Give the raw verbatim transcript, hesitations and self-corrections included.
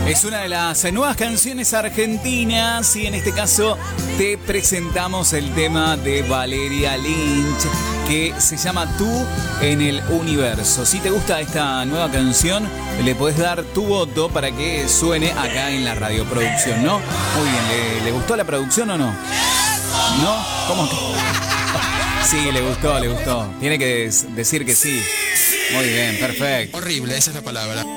Es una de las nuevas canciones argentinas y en este caso te presentamos el tema de Valeria Lynch que se llama Tú en el Universo. Si te gusta esta nueva canción, le podés dar tu voto para que suene acá en la radioproducción, ¿no? Muy bien, ¿le, le gustó la producción o no? ¿No? ¿Cómo que? Sí, le gustó, le gustó. Tiene que decir que sí. Muy bien, perfecto. Horrible, esa es la palabra.